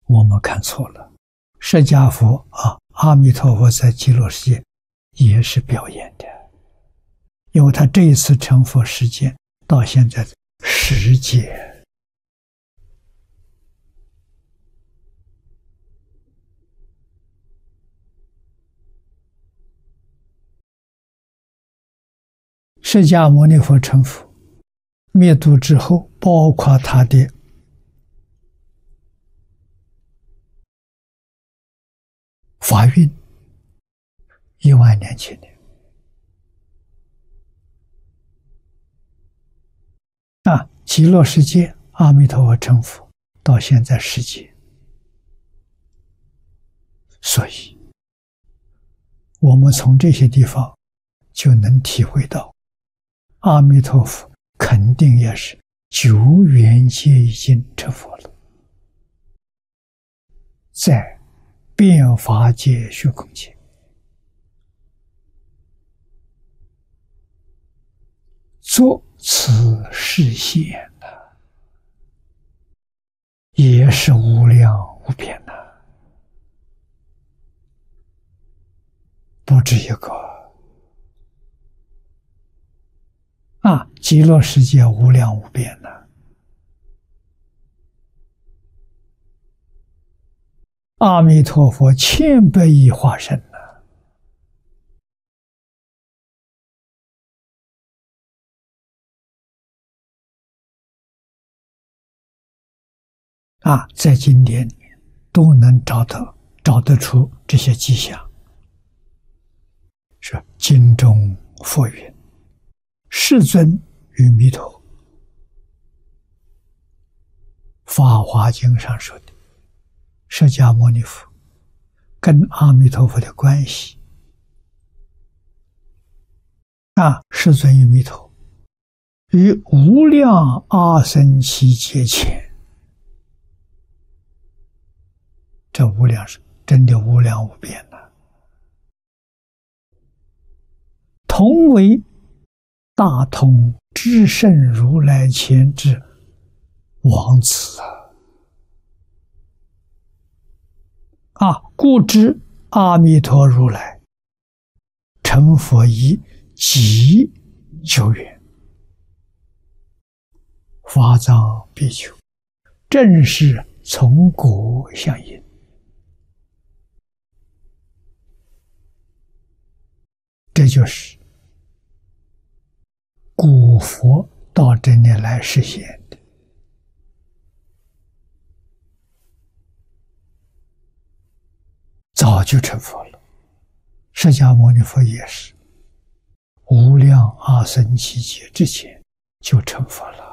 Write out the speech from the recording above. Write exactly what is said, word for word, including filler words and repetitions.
我们看错了。释迦佛啊，阿弥陀佛在极乐世界也是表演的，因为他这一次成佛时间到现在十劫。释迦牟尼佛成佛灭度之后，包括他的法运一万两千年啊，极乐世界阿弥陀佛成佛到现在十劫，所以我们从这些地方就能体会到，阿弥陀佛肯定也是久远界已经成佛了，在变法界虚空界作此示现的，也是无量无边的，不止一个啊！极乐世界无量无边的，阿弥陀佛千百亿化身呢，啊，在经典里面都能找到找得出这些迹象。是经中佛云：“世尊与弥陀。”法华经上说的，释迦牟尼佛跟阿弥陀佛的关系啊，世尊与弥陀于无量阿僧祇劫前。这无量是真的无量无边呐、啊，同为大通至圣如来前之王子啊！啊，故知阿弥陀如来成佛已极久远，法藏比丘正是从果相应。这就是古佛到这里来实现的。早就成佛了，释迦牟尼佛也是无量阿僧祇劫之前就成佛了。